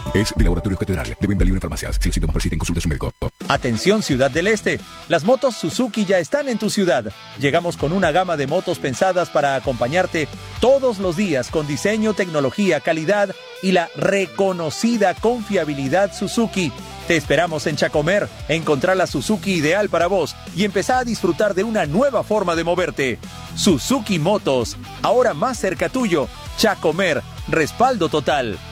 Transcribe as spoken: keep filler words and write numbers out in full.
Es de Laboratorios Catedral. De venta libre en farmacias. Si los síntomas persisten, consulte a su médico. Atención Ciudad del Este, las motos Suzuki ya están en tu ciudad. Llegamos con una gama de motos pensadas para acompañarte todos los días con diseño, tecnología, calidad y la reconocida confiabilidad Suzuki. Te esperamos en Chacomer, encontrar la Suzuki ideal para vos y empezar a disfrutar de una nueva forma de moverte. Suzuki Motos, ahora más cerca tuyo. Chacomer, respaldo total.